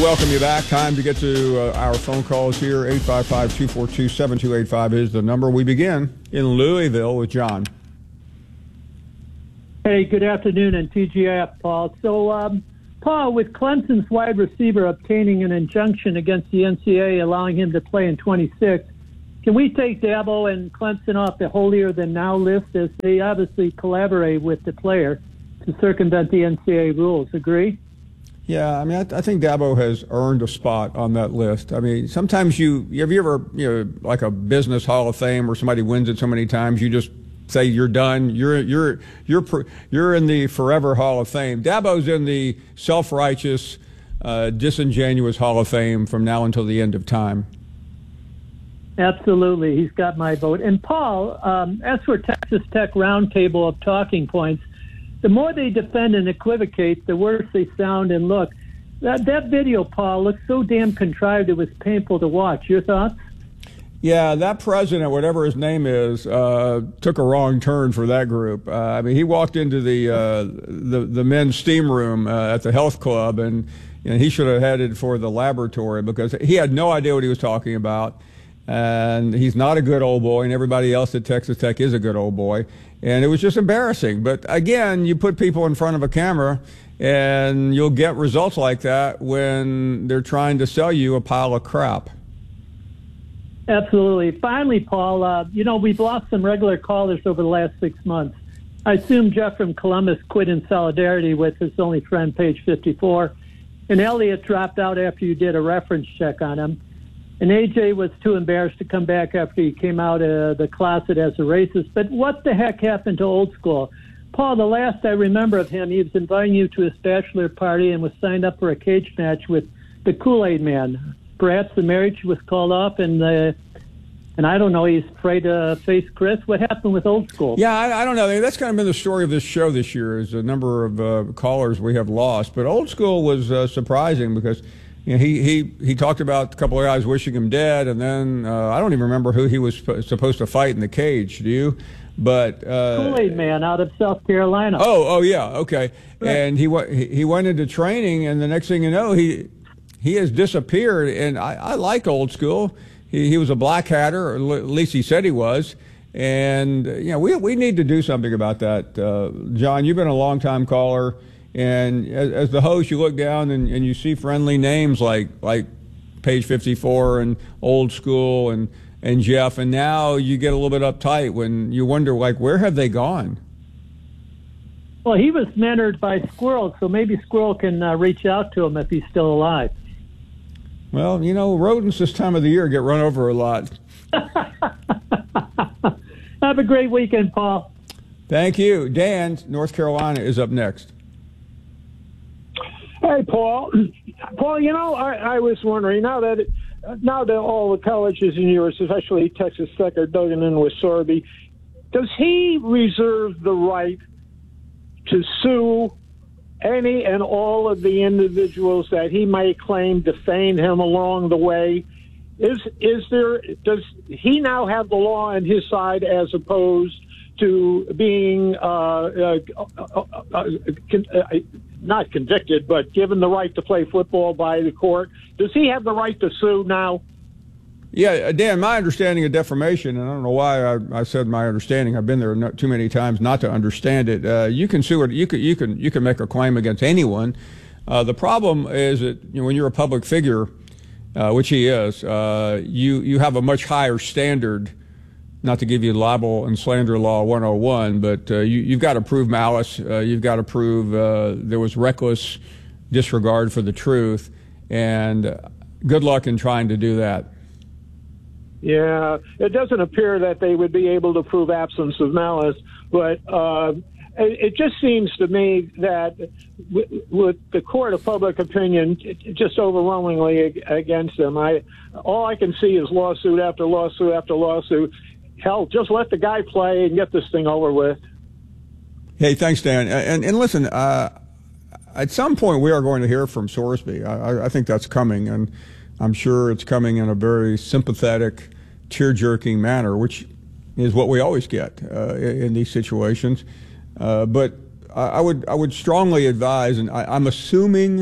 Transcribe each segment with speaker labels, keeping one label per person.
Speaker 1: Welcome you back. Time to get to our phone calls here. 855-242-7285 is the number. We begin in Louisville with John.
Speaker 2: Hey, good afternoon and TGF, Paul. So, Paul, with Clemson's wide receiver obtaining an injunction against the NCAA allowing him to play in 26, can we take Dabo and Clemson off the holier-than-now list as they obviously collaborate with the player to circumvent the NCAA rules? Agree?
Speaker 1: Yeah, I mean, I think Dabo has earned a spot on that list. I mean, sometimes have you ever, like a business Hall of Fame where somebody wins it so many times, you just say you're done. You're in the forever Hall of Fame. Dabo's in the self-righteous, disingenuous Hall of Fame from now until the end of time.
Speaker 2: Absolutely, he's got my vote. And Paul, as for Texas Tech roundtable of talking points, the more they defend and equivocate, the worse they sound and look. That video, Paul, looks so damn contrived it was painful to watch. Your thoughts?
Speaker 1: Yeah, that president, whatever his name is, took a wrong turn for that group. I mean, he walked into the men's steam room at the health club, and he should have headed for the laboratory because he had no idea what he was talking about. And he's not a good old boy, and everybody else at Texas Tech is a good old boy. And it was just embarrassing. But again, you put people in front of a camera, and you'll get results like that when they're trying to sell you a pile of crap.
Speaker 2: Absolutely. Finally, Paul, we've lost some regular callers over the last 6 months. I assume Jeff from Columbus quit in solidarity with his only friend, page 54. And Elliot dropped out after you did a reference check on him. And AJ was too embarrassed to come back after he came out of the closet as a racist. But what the heck happened to Old School? Paul, the last I remember of him, he was inviting you to his bachelor party and was signed up for a cage match with the Kool-Aid Man. Perhaps the marriage was called off, and I don't know, he's afraid to face Chris. What happened with Old School?
Speaker 1: Yeah, I don't know. That's kind of been the story of this show this year, is a number of callers we have lost. But Old School was surprising because he talked about a couple of guys wishing him dead, and then I don't even remember who he was supposed to fight in the cage. Do you? But
Speaker 2: Kool-Aid Man out of South Carolina.
Speaker 1: Oh yeah, okay.
Speaker 2: Right.
Speaker 1: And he went into training, and the next thing you know, he has disappeared. And I like Old School. He was a black hatter, or at least he said he was. And we need to do something about that. John, you've been a long-time caller. And as the host, you look down and you see friendly names like page 54 and Old School and Jeff, and now you get a little bit uptight when you wonder, where have they gone?
Speaker 2: Well, he was mentored by Squirrel, so maybe Squirrel can reach out to him if he's still alive.
Speaker 1: Well, rodents this time of the year get run over a lot.
Speaker 2: Have a great weekend, Paul.
Speaker 1: Thank you. Dan, North Carolina, is up next.
Speaker 3: Hey, Paul. Paul, I was wondering, now that all the colleges in yours, especially Texas Tech, are dug in with Sorby, does he reserve the right to sue any and all of the individuals that he may claim defamed him along the way? Does he now have the law on his side as opposed to being not convicted, but given the right to play football by the court? Does he have the right to sue now?
Speaker 1: Yeah, Dan, my understanding of defamation, and I don't know why I said my understanding. I've been there too many times not to understand it. You can sue it. You can make a claim against anyone. The problem is that when you're a public figure, which he is, you have a much higher standard. Not to give you libel and slander law 101, but you've got to prove malice. You've got to prove there was reckless disregard for the truth, and good luck in trying to do that.
Speaker 3: Yeah, it doesn't appear that they would be able to prove absence of malice, but it just seems to me that with the court of public opinion just overwhelmingly against them, all I can see is lawsuit after lawsuit after lawsuit. Hell, just let the guy play and get this thing over with.
Speaker 1: Hey, thanks, Dan. And listen, at some point we are going to hear from Sorsby. I think that's coming, and I'm sure it's coming in a very sympathetic, tear-jerking manner, which is what we always get in these situations. But I would strongly advise, and I'm assuming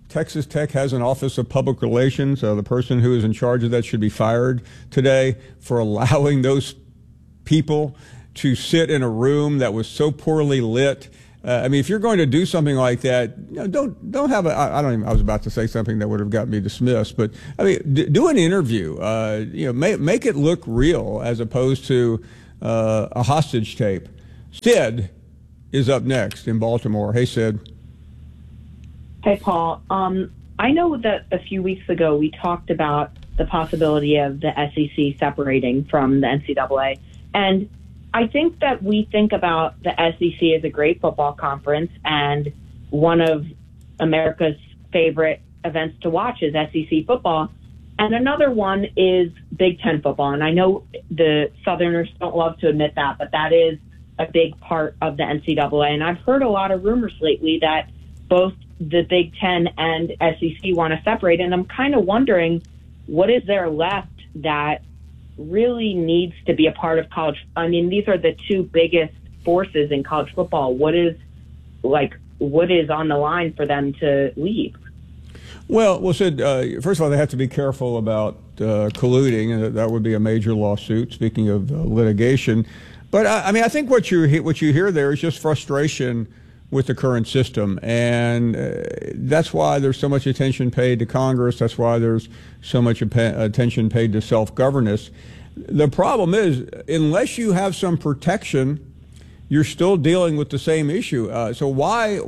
Speaker 1: Texas Tech has an Office of Public Relations. The person who is in charge of that should be fired today for allowing those people to sit in a room that was so poorly lit. I mean, if you're going to do something like that, don't have I was about to say something that would have got me dismissed, but I mean, do an interview. Make it look real as opposed to a hostage tape. Sid is up next in Baltimore. Hey, Sid.
Speaker 4: Hey, Paul. I know that a few weeks ago we talked about the possibility of the SEC separating from the NCAA, and I think that we think about the SEC as a great football conference, and one of America's favorite events to watch is SEC football. And another one is Big Ten football. And I know the Southerners don't love to admit that, but that is a big part of the NCAA. And I've heard a lot of rumors lately that both the Big Ten and SEC want to separate. And I'm kind of wondering, what is there left that really needs to be a part of college? I mean, these are the two biggest forces in college football. What is on the line for them to leave?
Speaker 1: Well, Sid, first of all, they have to be careful about colluding, and that would be a major lawsuit, speaking of litigation. But, I mean, I think what you hear there is just frustration with the current system, and that's why there's so much attention paid to Congress. That's why there's so much attention paid to self-governance. The problem is, unless you have some protection, you're still dealing with the same issue. So why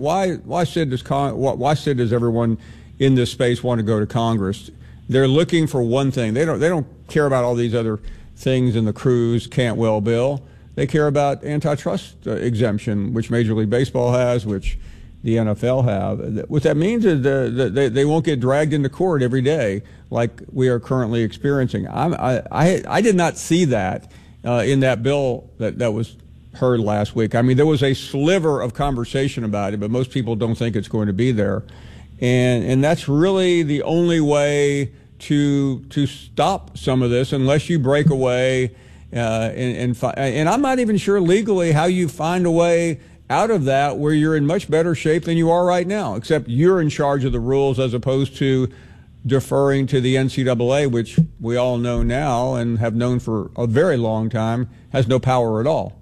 Speaker 1: does everyone in this space want to go to Congress? They're looking for one thing. They don't care about all these other things in the Cruz Cantwell bill. They care about antitrust exemption, which Major League Baseball has, which the NFL have. What that means is they won't get dragged into court every day like we are currently experiencing. I did not see that in that bill that was heard last week. I mean, there was a sliver of conversation about it, but most people don't think it's going to be there. And that's really the only way to stop some of this, unless you break away. And I'm not even sure legally how you find a way out of that where you're in much better shape than you are right now, except you're in charge of the rules as opposed to deferring to the NCAA, which we all know now and have known for a very long time has no power at all.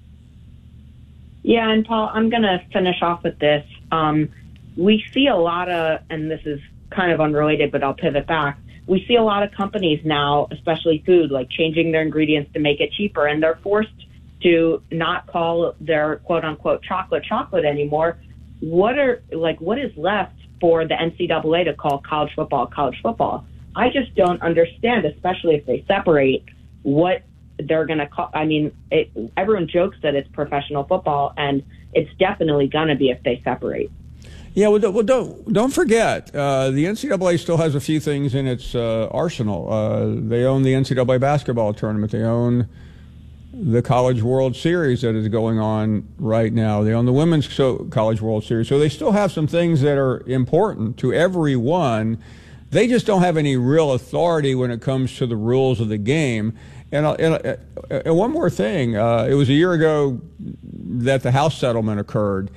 Speaker 4: Yeah, and Paul, I'm going to finish off with this. We see a lot of, and this is kind of unrelated, but I'll pivot back. We see a lot of companies now, especially food, like changing their ingredients to make it cheaper, and they're forced to not call their quote-unquote chocolate anymore. What is left for the NCAA to call college football? I just don't understand, especially if they separate, what they're going to call. I mean, everyone jokes that it's professional football, and it's definitely going to be if they separate.
Speaker 1: Yeah, well, don't forget, the NCAA still has a few things in its arsenal. They own the NCAA basketball tournament. They own the College World Series that is going on right now. They own the Women's College World Series. So they still have some things that are important to everyone. They just don't have any real authority when it comes to the rules of the game. And one more thing, it was a year ago that the House settlement occurred.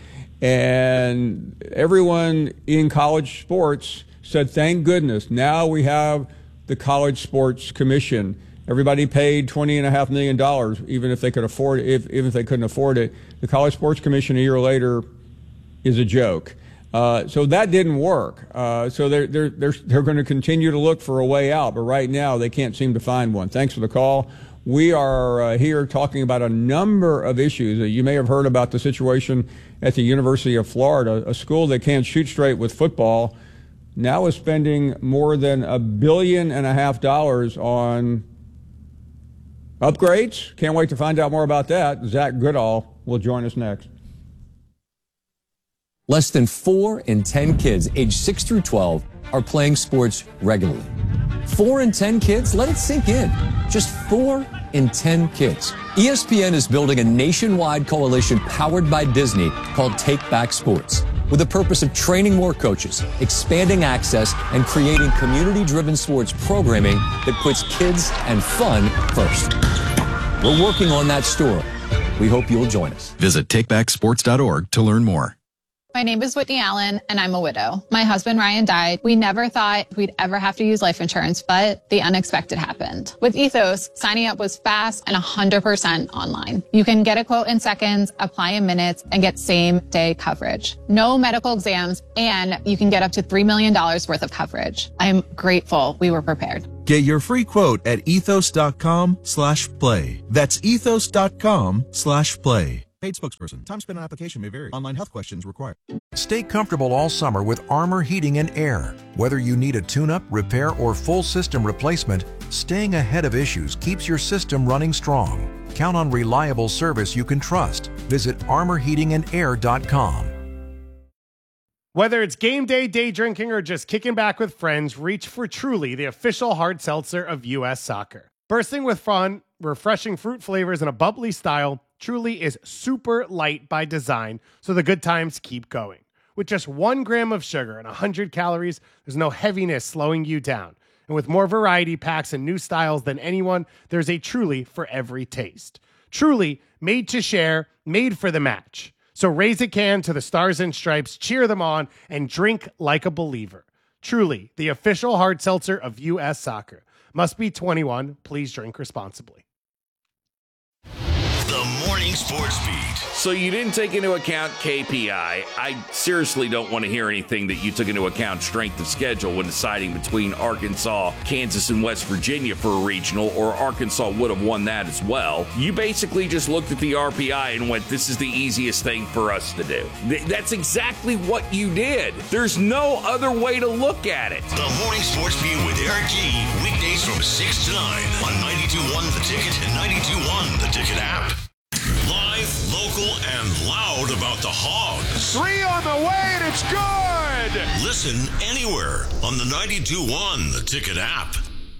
Speaker 1: And everyone in college sports said, thank goodness, now we have the College Sports Commission. Everybody paid $20.5 million, even if they could afford it, even if they couldn't afford it. The College Sports Commission a year later is a joke. So that didn't work. So they're going to continue to look for a way out, but right now they can't seem to find one. Thanks for the call. We are here talking about a number of issues. You may have heard about the situation at the University of Florida, a school that can't shoot straight with football, now is spending more than $1.5 billion on upgrades. Can't wait to find out more about that. Zach Goodall will join us next.
Speaker 5: Less than 4 in 10 kids aged 6 through 12 are playing sports regularly. 4 in 10 kids? Let it sink in. Just 4 in 10 kids. ESPN is building a nationwide coalition powered by Disney called Take Back Sports, with the purpose of training more coaches, expanding access, and creating community-driven sports programming that puts kids and fun first. We're working on that story. We hope you'll join us.
Speaker 6: Visit takebacksports.org to learn more. My name is Whitney Allen, and I'm a widow. My husband, Ryan, died. We never thought we'd ever have to use life insurance, but the unexpected happened. With Ethos, signing up was fast and 100% online. You can get a quote in seconds, apply in minutes, and get same-day coverage. No medical exams, and you can get up to $3 million worth of coverage. I'm grateful we were prepared.
Speaker 7: Get your free quote at ethos.com/play. That's ethos.com/play. Paid spokesperson. Time spent on application may vary. Online health questions required.
Speaker 8: Stay comfortable all summer with Armor Heating and Air. Whether you need a tune-up, repair, or full system replacement, staying ahead of issues keeps your system running strong. Count on reliable service you can trust. Visit armorheatingandair.com.
Speaker 9: Whether it's game day, day drinking, or just kicking back with friends, reach for Truly, the official hard seltzer of U.S. Soccer. Bursting with fun, refreshing fruit flavors, and a bubbly style, Truly is super light by design, so the good times keep going. With just 1 gram of sugar and 100 calories, there's no heaviness slowing you down. And with more variety packs and new styles than anyone, there's a Truly for every taste. Truly, made to share, made for the match. So raise a can to the Stars and Stripes, cheer them on, and drink like a believer. Truly, the official hard seltzer of U.S. Soccer. Must be 21. Please drink responsibly.
Speaker 10: The Morning Sports Beat.
Speaker 11: So you didn't take into account KPI. I seriously don't want to hear anything that you took into account strength of schedule when deciding between Arkansas, Kansas, and West Virginia for a regional, or Arkansas would have won that as well. You basically just looked at the RPI and went, this is the easiest thing for us to do. That's exactly what you did. There's no other way to look at it.
Speaker 10: The Morning Sports Beat with Eric G. Weekdays from 6 to 9 on 92.1 The Ticket and 92.1 The Ticket app. Live, local, and loud about the Hogs.
Speaker 12: 3 on the way, and it's good!
Speaker 10: Listen anywhere on the 92.1 The Ticket app.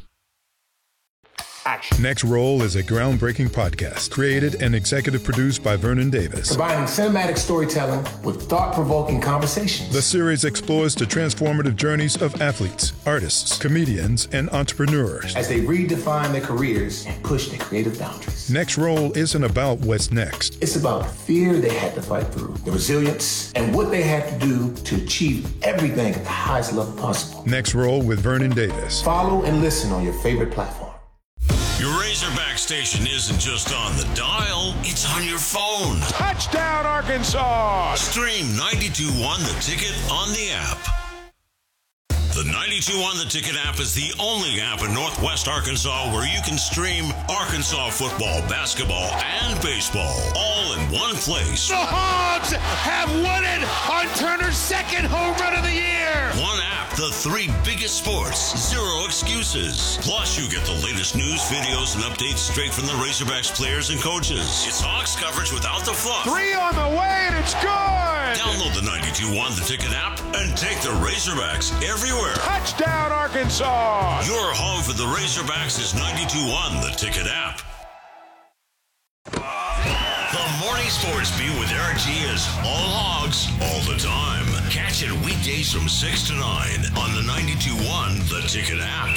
Speaker 12: Action.
Speaker 13: Next Roll is a groundbreaking podcast created and executive produced by Vernon Davis.
Speaker 14: Combining cinematic storytelling with thought-provoking conversations.
Speaker 13: The series explores the transformative journeys of athletes, artists, comedians, and entrepreneurs
Speaker 14: as they redefine their careers and push their creative boundaries.
Speaker 13: Next Roll isn't about what's next.
Speaker 14: It's about the fear they had to fight through, the resilience, and what they had to do to achieve everything at the highest level possible.
Speaker 13: Next Roll with Vernon Davis.
Speaker 14: Follow and listen on your favorite platform.
Speaker 10: Your Razorback station isn't just on the dial, it's on your phone.
Speaker 12: Touchdown, Arkansas!
Speaker 10: Stream 92.1 The Ticket on the app. The 92.1 The Ticket app is the only app in Northwest Arkansas where you can stream Arkansas football, basketball, and baseball all in one place.
Speaker 12: The Hogs have won it on Turner's second home run of the year!
Speaker 10: One app, the 3 biggest sports, 0 excuses. Plus, you get the latest news, videos, and updates straight from the Razorbacks players and coaches. It's Hogs coverage without the fluff.
Speaker 12: 3 on the way, and it's good!
Speaker 10: Download the 92.1 The Ticket app and take the Razorbacks everywhere.
Speaker 12: Touchdown, Arkansas!
Speaker 10: Your home for the Razorbacks is 92.1 The Ticket app. The Morning Sports Beat with Eric G is all Hogs, all the time. Catch it weekdays from 6 to 9 on the 92.1 The Ticket app.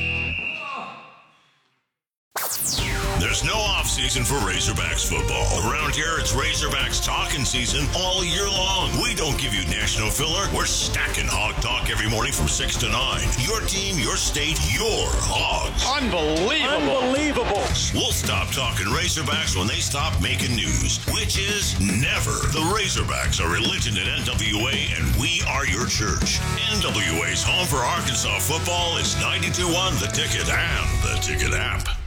Speaker 10: There's no off-season for Razorbacks football. Around here, it's Razorbacks talking season all year long. We don't give you national filler. We're stacking Hog Talk every morning from 6 to 9. Your team, your state, your Hogs.
Speaker 12: Unbelievable.
Speaker 10: We'll stop talking Razorbacks when they stop making news, which is never. The Razorbacks are religion at NWA, and we are your church. NWA's home for Arkansas football is 92.1 The Ticket and The Ticket app.